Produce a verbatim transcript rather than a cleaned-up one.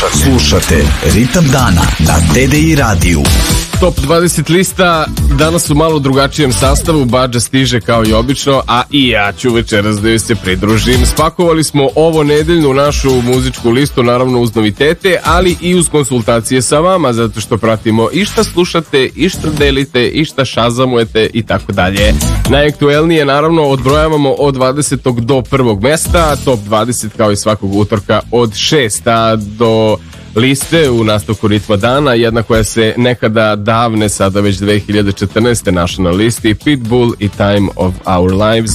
Slušate Ritam dana na T D I radiju. Top dvadeset lista danas u malo drugačijem sastavu. Badža stiže kao i obično, a i ja ću večeras da joj se pridružim. Spakovali smo ovo nedeljnu našu muzičku listu, naravno uz novitete, ali i uz konsultacije sa vama, zato što pratimo i šta slušate, i šta delite, i šta šazamujete i tako dalje. Najaktuelnije naravno odbrojavamo od dvadesetog do prvog mesta, top dvadeset kao i svakog utorka od šesta do liste u nastavku ritma dana, jedna koja se nekada davne, sada već dve hiljade četrnaeste našla na listi, Pitbull i Time of Our Lives.